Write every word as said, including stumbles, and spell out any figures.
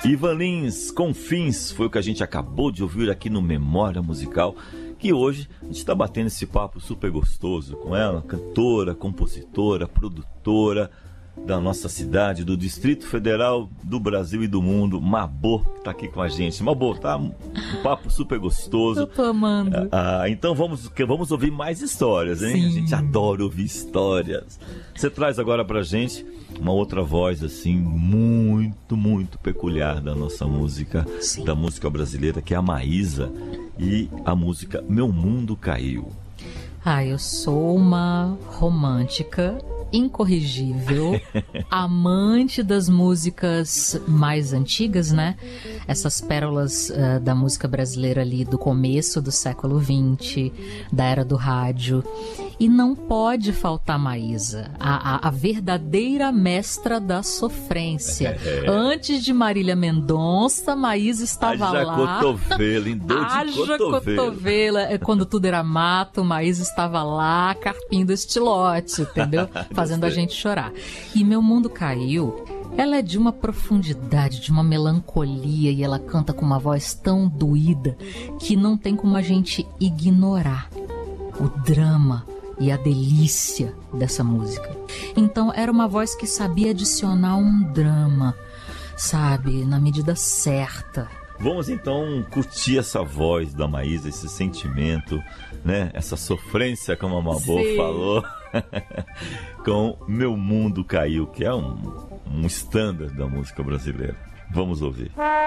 Ivan Lins, Confins, foi o que a gente acabou de ouvir aqui no Memória Musical, que hoje a gente está batendo esse papo super gostoso com ela, cantora, compositora, produtora da nossa cidade, do Distrito Federal, do Brasil e do mundo, Mabô, que está aqui com a gente. Mabô, tá um papo super gostoso. Eu tô amando. Ah, então vamos, vamos ouvir mais histórias, hein? Sim. A gente adora ouvir histórias. Você traz agora pra gente uma outra voz, assim, muito, muito peculiar da nossa música, Sim. da música brasileira, que é a Maísa, e a música Meu Mundo Caiu. Ah, eu sou uma romântica incorrigível, amante das músicas mais antigas, né? Essas pérolas uh, da música brasileira ali do começo do século vinte, da era do rádio. E não pode faltar Maísa, a, a, a verdadeira mestra da sofrência. É. Antes de Marília Mendonça, Maísa estava Haja lá. cotovelo, em dor de Haja cotovelo. cotovelo. É, quando tudo era mato, Maísa estava lá carpindo estilote, entendeu? Fazendo a gente chorar. E Meu Mundo Caiu, ela é de uma profundidade, de uma melancolia, e ela canta com uma voz tão doída que não tem como a gente ignorar o drama e a delícia dessa música. Então era uma voz que sabia adicionar um drama, sabe, na medida certa. Vamos então curtir essa voz da Maísa, esse sentimento, né? Essa sofrência, como a Mabô Sim. falou, com Meu Mundo Caiu, que é um, um standard da música brasileira. Vamos ouvir.